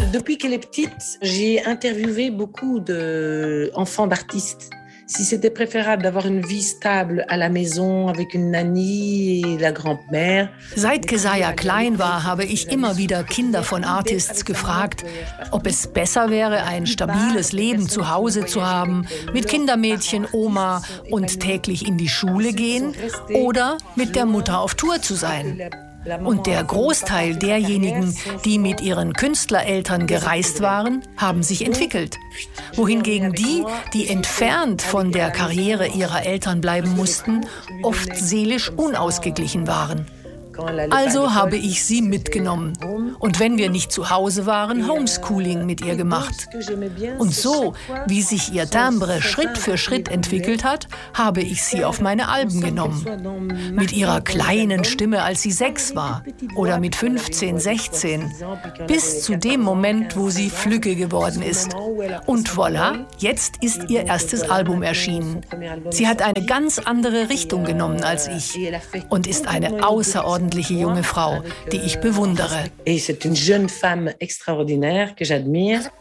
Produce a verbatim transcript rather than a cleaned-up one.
Depuis qu'elle est petite, j'ai interviewé beaucoup d'enfants d'artistes. Si c'était préférable d'avoir une vie stable à la maison avec une nanny et la grand-mère. Seit Keziah klein war, habe ich immer wieder Kinder von Artists gefragt, ob es besser wäre, ein stabiles Leben zu Hause zu haben, mit Kindermädchen, Oma und täglich in die Schule gehen oder mit der Mutter auf Tour zu sein. Und der Großteil derjenigen, die mit ihren Künstlereltern gereist waren, haben sich entwickelt. Wohingegen die, die entfernt von der Karriere ihrer Eltern bleiben mussten, oft seelisch unausgeglichen waren. Also habe ich sie mitgenommen. Und wenn wir nicht zu Hause waren, Homeschooling mit ihr gemacht. Und so, wie sich ihr Timbre Schritt für Schritt entwickelt hat, habe ich sie auf meine Alben genommen. Mit ihrer kleinen Stimme, als sie sechs war. Oder mit fünfzehn, sechzehn. Bis zu dem Moment, wo sie Flügge geworden ist. Und voilà, jetzt ist ihr erstes Album erschienen. Sie hat eine ganz andere Richtung genommen als ich. Und ist eine außerordentliche junge Frau, die ich bewundere. Et c'est une jeune femme extraordinaire que j'admire.